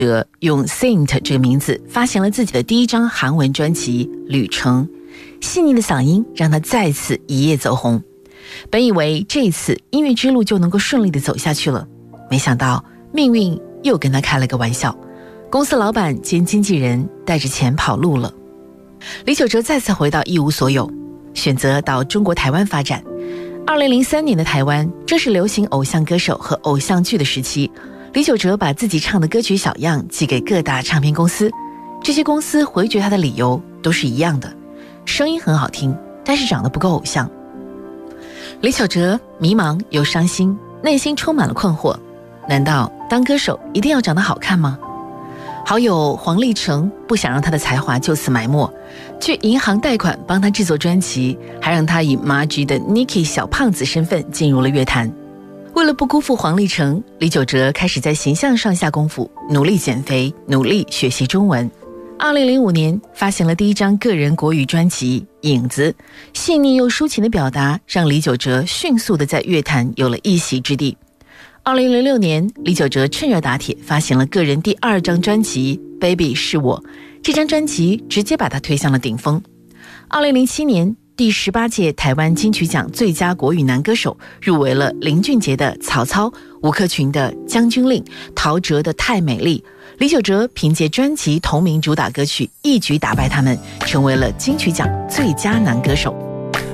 哲用 Saint 这个名字发行了自己的第一张韩文专辑《旅程》，细腻的嗓音让他再次一夜走红。本以为这一次音乐之路就能够顺利的走下去了，没想到命运又跟他开了个玩笑，公司老板兼经纪人带着钱跑路了。李玖哲再次回到一无所有，选择到中国台湾发展。2003年的台湾正是流行偶像歌手和偶像剧的时期，李玖哲把自己唱的歌曲小样寄给各大唱片公司，这些公司回绝他的理由都是一样的，声音很好听，但是长得不够偶像。李玖哲迷茫又伤心，内心充满了困惑，难道当歌手一定要长得好看吗？好友黄立成不想让他的才华就此埋没，去银行贷款帮他制作专辑，还让他以麻吉的 Nicky 小胖子身份进入了乐坛。为了不辜负黄立成，李玖哲开始在形象上下功夫，努力减肥，努力学习中文。2005年发行了第一张个人国语专辑《影子》，细腻又抒情的表达让李玖哲迅速的在乐坛有了一席之地。2006年，李玖哲趁热打铁发行了个人第二张专辑《Baby 是我》，这张专辑直接把他推向了顶峰。2007年，第18届台湾金曲奖最佳国语男歌手，入围了林俊杰的《曹操》、吴克群的《将军令》、陶喆的《太美丽》。李玖哲凭借专辑同名主打歌曲一举打败他们，成为了金曲奖最佳男歌手。